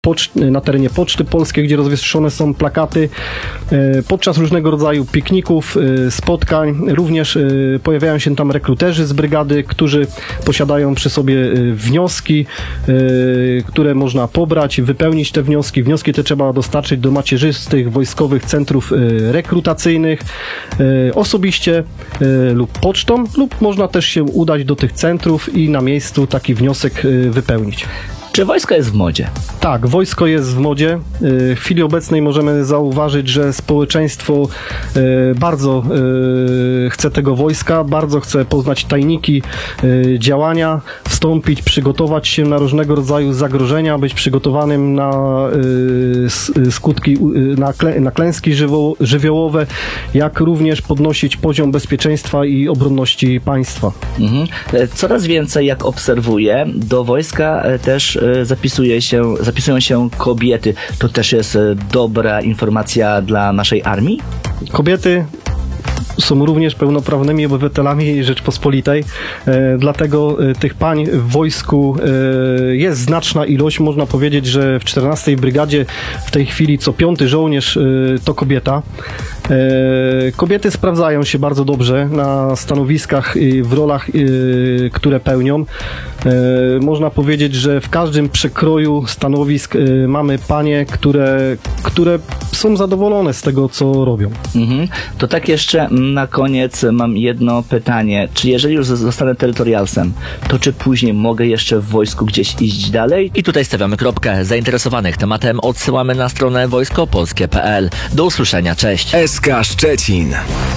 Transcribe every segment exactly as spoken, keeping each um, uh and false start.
poczt, na terenie Poczty Polskiej, gdzie rozwieszone są plakaty, podczas różnego rodzaju pikników, spotkań. Również pojawiają się tam rekruterzy z brygady, którzy posiadają przy sobie wnioski, które można pobrać, wypełnić te wnioski. Wnioski te trzeba dostarczyć do macierzystych wojskowych centrów rekrutacyjnych osobiście lub pocztą, lub można też się udać do tych centrów i na miejscu taki wniosek wypełnić. Czy wojsko jest w modzie? Tak, wojsko jest w modzie. W chwili obecnej możemy zauważyć, że społeczeństwo bardzo chce tego wojska, bardzo chce poznać tajniki działania, wstąpić, przygotować się na różnego rodzaju zagrożenia, być przygotowanym na skutki, na, klę, na klęski żywiołowe, jak również podnosić poziom bezpieczeństwa i obronności państwa. Mhm. Coraz więcej, jak obserwuję, do wojska też zapisuje się, zapisują się kobiety. To też jest dobra informacja dla naszej armii? Kobiety są również pełnoprawnymi obywatelami Rzeczpospolitej, e, dlatego e, tych pań w wojsku e, jest znaczna ilość. Można powiedzieć, że w czternastej Brygadzie w tej chwili co piąty żołnierz e, to kobieta. E, kobiety sprawdzają się bardzo dobrze na stanowiskach i w rolach, e, które pełnią. E, można powiedzieć, że w każdym przekroju stanowisk e, mamy panie, które, które są zadowolone z tego, co robią. Mhm. To tak jeszcze na koniec mam jedno pytanie. Czy jeżeli już zostanę terytorialsem, to czy później mogę jeszcze w wojsku gdzieś iść dalej? I tutaj stawiamy kropkę. Zainteresowanych tematem odsyłamy na stronę wojsko polskie kropka p l. Do usłyszenia, cześć. S K Szczecin.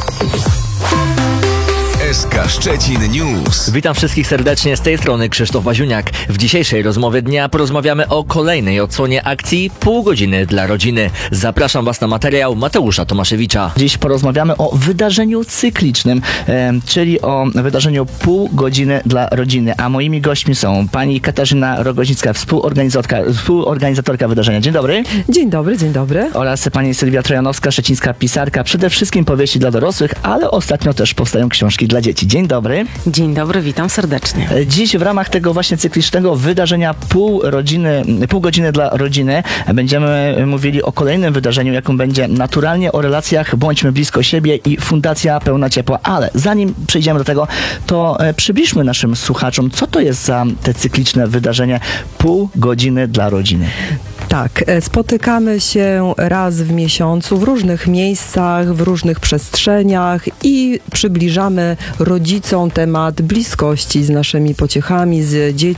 S K Szczecin News. Witam wszystkich serdecznie, z tej strony Krzysztof Baziuniak. W dzisiejszej rozmowie dnia porozmawiamy o kolejnej odsłonie akcji Pół godziny dla rodziny. Zapraszam Was na materiał Mateusza Tomaszewicza. Dziś porozmawiamy o wydarzeniu cyklicznym, e, czyli o wydarzeniu Pół godziny dla rodziny. A moimi gośćmi są pani Katarzyna Rogoźnicka, współorganizatorka, współorganizatorka wydarzenia. Dzień dobry. Dzień dobry, dzień dobry. Oraz pani Sylwia Trojanowska, szczecińska pisarka. Przede wszystkim powieści dla dorosłych, ale ostatnio też powstają książki dla dzieci. Dzień dobry. Dzień dobry, witam serdecznie. Dziś w ramach tego właśnie cyklicznego wydarzenia Pół rodziny, pół godziny dla rodziny będziemy mówili o kolejnym wydarzeniu, jakim będzie Naturalnie o relacjach Bądźmy blisko siebie i Fundacja Pełna Ciepła. Ale zanim przejdziemy do tego, to przybliżmy naszym słuchaczom, co to jest za te cykliczne wydarzenie Pół godziny dla rodziny. Tak, spotykamy się raz w miesiącu w różnych miejscach, w różnych przestrzeniach i przybliżamy rodzicom temat bliskości z naszymi pociechami, z dziećmi.